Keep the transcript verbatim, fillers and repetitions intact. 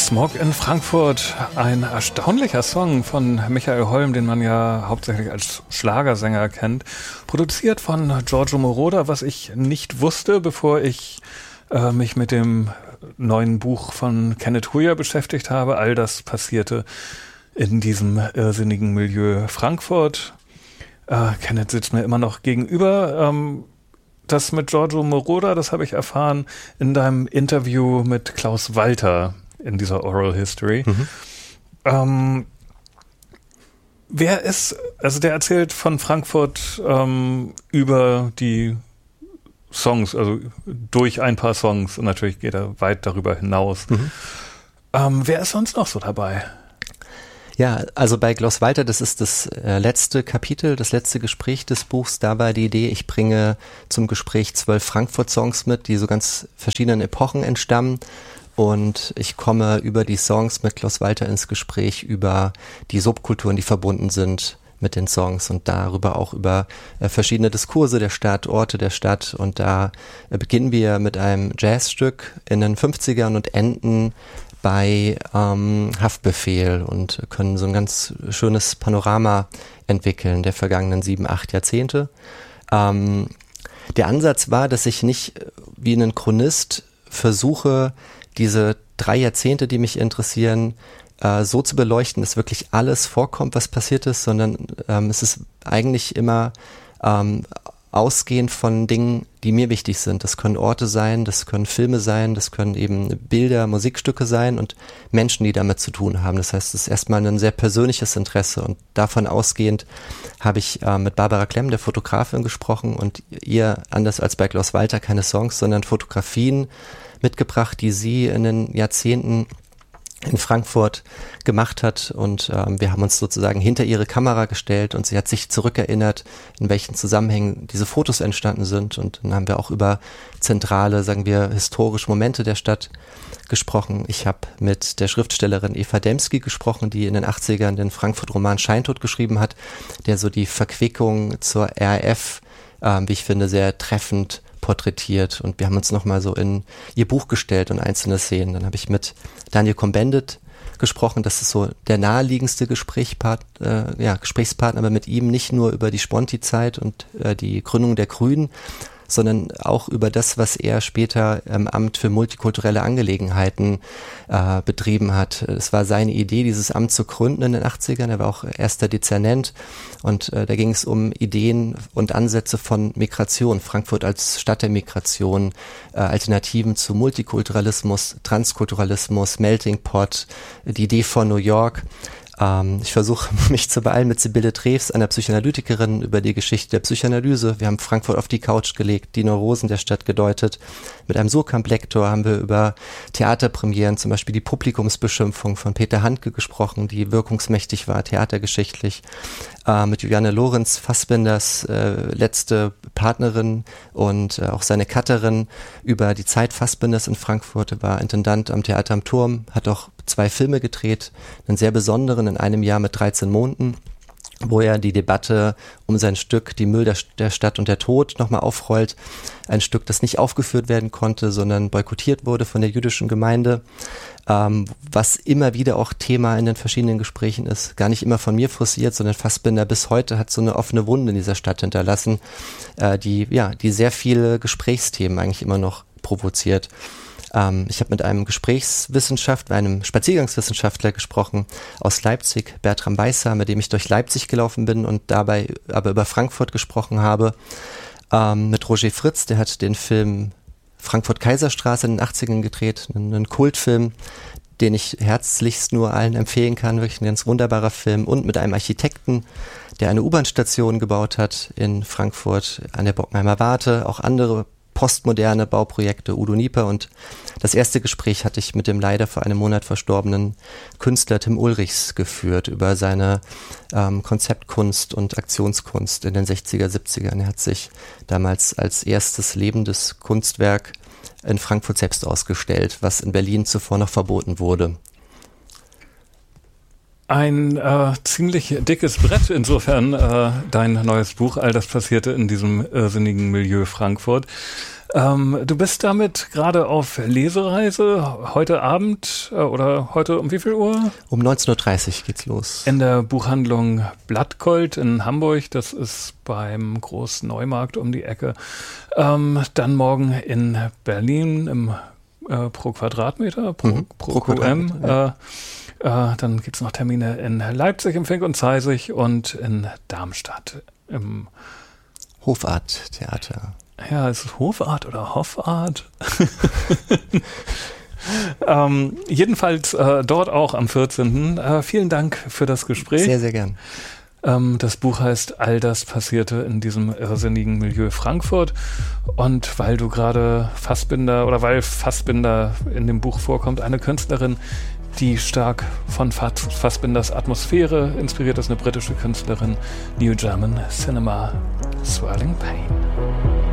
Smog in Frankfurt, ein erstaunlicher Song von Michael Holm, den man ja hauptsächlich als Schlagersänger kennt, produziert von Giorgio Moroder, was ich nicht wusste, bevor ich äh, mich mit dem neuen Buch von Kenneth Huyer beschäftigt habe. All das passierte in diesem irrsinnigen Milieu Frankfurt. Äh, Kenneth sitzt mir immer noch gegenüber. Ähm, das mit Giorgio Moroder, das habe ich erfahren in deinem Interview mit Klaus Walter in dieser Oral History. Mhm. Ähm, wer ist, also der erzählt von Frankfurt ähm, über die Songs, also durch ein paar Songs, und natürlich geht er weit darüber hinaus. Mhm. Ähm, wer ist sonst noch so dabei? Ja, also bei Klaus Walter, das ist das äh, letzte Kapitel, das letzte Gespräch des Buchs. Da war die Idee, ich bringe zum Gespräch zwölf Frankfurt-Songs mit, die so ganz verschiedenen Epochen entstammen. Und ich komme über die Songs mit Klaus Walter ins Gespräch über die Subkulturen, die verbunden sind mit den Songs, und darüber auch über äh, verschiedene Diskurse der Stadt, Orte der Stadt. Und da äh, beginnen wir mit einem Jazzstück in den fünfzigern und enden bei ähm, Haftbefehl und können so ein ganz schönes Panorama entwickeln der vergangenen sieben, acht Jahrzehnte. Ähm, der Ansatz war, dass ich nicht wie ein Chronist versuche, diese drei Jahrzehnte, die mich interessieren, äh, so zu beleuchten, dass wirklich alles vorkommt, was passiert ist, sondern ähm, es ist eigentlich immer ähm, ausgehend von Dingen, die mir wichtig sind. Das können Orte sein, das können Filme sein, das können eben Bilder, Musikstücke sein und Menschen, die damit zu tun haben. Das heißt, es ist erstmal ein sehr persönliches Interesse, und davon ausgehend habe ich äh, mit Barbara Klemm, der Fotografin, gesprochen, und ihr, anders als bei Klaus Walter, keine Songs, sondern Fotografien mitgebracht, die sie in den Jahrzehnten in Frankfurt gemacht hat, und ähm, wir haben uns sozusagen hinter ihre Kamera gestellt und sie hat sich zurückerinnert, in welchen Zusammenhängen diese Fotos entstanden sind, und dann haben wir auch über zentrale, sagen wir, historische Momente der Stadt gesprochen. Ich habe mit der Schriftstellerin Eva Dembski gesprochen, die in den achtzigern den Frankfurt-Roman Scheintod geschrieben hat, der so die Verquickung zur R A F, ähm, wie ich finde, sehr treffend porträtiert, und wir haben uns nochmal so in ihr Buch gestellt und einzelne Szenen. Dann habe ich mit Daniel Cohn-Bendit gesprochen, das ist so der naheliegendste Gesprächspart, äh, ja, Gesprächspartner, aber mit ihm nicht nur über die Sponti-Zeit und äh, die Gründung der Grünen, sondern auch über das, was er später im Amt für multikulturelle Angelegenheiten äh, betrieben hat. Es war seine Idee, dieses Amt zu gründen in den achtzigern. Er war auch erster Dezernent, und äh, da ging es um Ideen und Ansätze von Migration, Frankfurt als Stadt der Migration, äh, Alternativen zu Multikulturalismus, Transkulturalismus, Melting Pot, die Idee von New York. Ähm, ich versuche mich zu beeilen mit Sibylle Treves, einer Psychoanalytikerin, über die Geschichte der Psychoanalyse. Wir haben Frankfurt auf die Couch gelegt, die Neurosen der Stadt gedeutet. Mit einem Surkamp-Lektor haben wir über Theaterpremieren, zum Beispiel die Publikumsbeschimpfung von Peter Handke gesprochen, die wirkungsmächtig war, theatergeschichtlich. Äh, mit Juliane Lorenz, Fassbinders äh, letzte Partnerin und äh, auch seine Cutterin, über die Zeit Fassbinders in Frankfurt. Er war Intendant am Theater am Turm, hat auch zwei Filme gedreht, einen sehr besonderen in einem Jahr mit dreizehn Monden, wo er die Debatte um sein Stück Die Müll der, der Stadt und der Tod nochmal aufrollt. Ein Stück, das nicht aufgeführt werden konnte, sondern boykottiert wurde von der jüdischen Gemeinde, ähm, was immer wieder auch Thema in den verschiedenen Gesprächen ist. Gar nicht immer von mir forciert, sondern Fassbinder bis heute hat so eine offene Wunde in dieser Stadt hinterlassen, äh, die, ja, die sehr viele Gesprächsthemen eigentlich immer noch provoziert. Ich habe mit einem Gesprächswissenschaftler, einem Spaziergangswissenschaftler gesprochen aus Leipzig, Bertram Beisser, mit dem ich durch Leipzig gelaufen bin und dabei aber über Frankfurt gesprochen habe. Ähm, mit Roger Fritz, der hat den Film Frankfurt-Kaiserstraße in den achtzigern gedreht, einen Kultfilm, den ich herzlichst nur allen empfehlen kann, wirklich ein ganz wunderbarer Film. Und mit einem Architekten, der eine U-Bahn-Station gebaut hat in Frankfurt an der Bockenheimer Warte, auch andere postmoderne Bauprojekte, Udo Nieper, und das erste Gespräch hatte ich mit dem leider vor einem Monat verstorbenen Künstler Tim Ulrichs geführt über seine ähm, Konzeptkunst und Aktionskunst in den sechziger, siebzigern. Er hat sich damals als erstes lebendes Kunstwerk in Frankfurt selbst ausgestellt, was in Berlin zuvor noch verboten wurde. Ein äh, ziemlich dickes Brett insofern, äh, dein neues Buch, all das passierte in diesem irrsinnigen Milieu Frankfurt. Ähm, du bist damit gerade auf Lesereise, heute Abend äh, oder heute um wie viel Uhr? Um neunzehn Uhr dreißig geht's los. In der Buchhandlung Blattgold in Hamburg, das ist beim Großneumarkt um die Ecke. Ähm, dann morgen in Berlin im äh, pro Quadratmeter, pro, mhm. pro, pro Q M. Ja. Äh, äh, dann gibt es noch Termine in Leipzig im Fink und Zeisig und in Darmstadt im Hofart-Theater. Ja, ist es Hofart oder Hoffart? ähm, jedenfalls äh, dort auch am vierzehnten Äh, vielen Dank für das Gespräch. Sehr, sehr gern. Ähm, das Buch heißt All das passierte in diesem irrsinnigen Milieu Frankfurt. Und weil du gerade Fassbinder oder weil Fassbinder in dem Buch vorkommt, eine Künstlerin, die stark von Fassbinders Atmosphäre inspiriert ist, eine britische Künstlerin, New German Cinema, Swirling Pain.